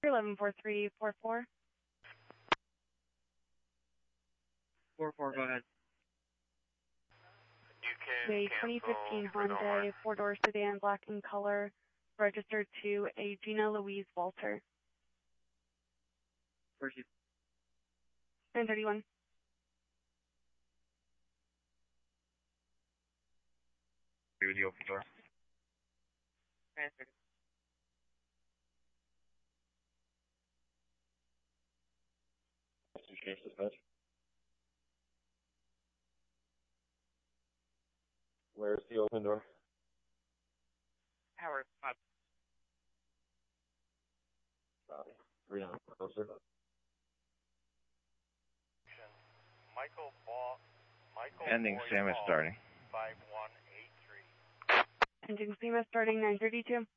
114344. 44, go ahead. A 2015 Hyundai four-door sedan, black in color, registered to a Gina Louise Walter. Where's you? 931. With the open door. Transfer. Change dispatch. Where's the open door? Howard, 5. 3 now, closer. Ending SAM is starting. 5183. Ending SEMA starting 932.